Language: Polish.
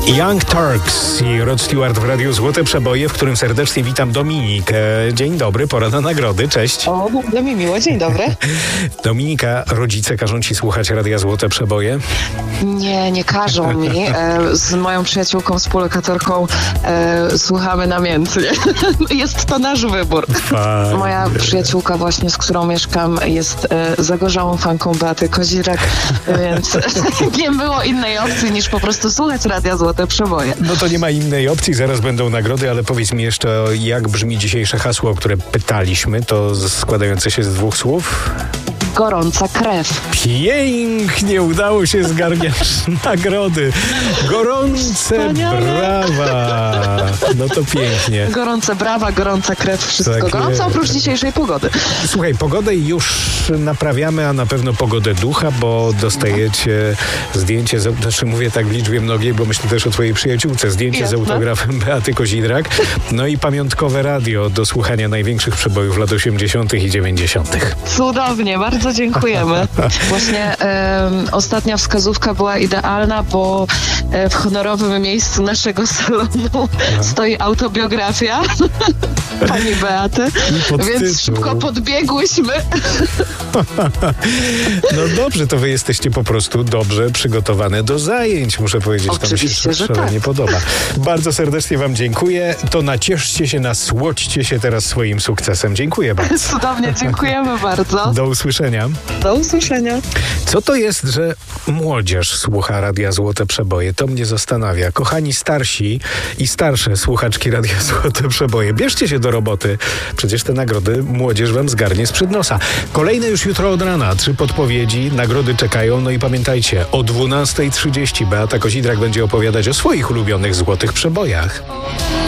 Young Turks i Rod Stewart w Radiu Złote Przeboje, w którym serdecznie witam Dominikę. Dzień dobry, pora na nagrody, cześć. O, bardzo mi miło, dzień dobry. Dominika, rodzice każą ci słuchać Radia Złote Przeboje? Nie każą mi. Z moją przyjaciółką, współlokatorką słuchamy namiętnie. Jest to nasz wybór. Fajnie. Moja przyjaciółka właśnie, z którą mieszkam, jest zagorzałą fanką Beaty Kozirak, więc nie było innej opcji niż po prostu słuchać Radia Złote Przeboje. No to nie ma innej opcji, zaraz będą nagrody, ale powiedz mi jeszcze, jak brzmi dzisiejsze hasło, o które pytaliśmy, to składające się z dwóch słów? Gorąca krew. Pięknie udało się zgarniać nagrody. Gorące Wspaniale. brawa. No to pięknie. Gorące brawa, gorąca krew, wszystko Tak gorąco, jest. oprócz dzisiejszej pogody. Słuchaj, pogodę już naprawiamy, a na pewno pogodę ducha, bo dostajecie zdjęcie, znaczy mówię tak w liczbie mnogiej, bo myślę też o twojej przyjaciółce, zdjęcie z Jasne. autografem Beaty Kozidrak, no i pamiątkowe radio do słuchania największych przebojów lat 80. i 90. Cudownie, bardzo dziękujemy. Właśnie ostatnia wskazówka była idealna, bo w honorowym miejscu naszego salonu stoi autobiografia pani Beaty, podtytuł. więc szybko podbiegłyśmy. No dobrze, to wy jesteście po prostu dobrze przygotowane do zajęć, muszę powiedzieć. Oczywiście, to mi się że szalenie tak. podoba. Bardzo serdecznie wam dziękuję. To nacieszcie się, nasłodźcie się teraz swoim sukcesem. Dziękuję bardzo. Cudownie, dziękujemy bardzo. Do usłyszenia. Do usłyszenia. Co to jest, że młodzież słucha Radia Złote Przeboje? To mnie zastanawia. Kochani starsi i starsze słuchaczki Radia Złote Przeboje, bierzcie się do roboty. Przecież te nagrody młodzież wam zgarnie sprzed nosa. Kolejne już jutro od rana. 3 podpowiedzi, nagrody czekają. No i pamiętajcie, o 12:30 Beata Kozidrak będzie opowiadać o swoich ulubionych złotych przebojach.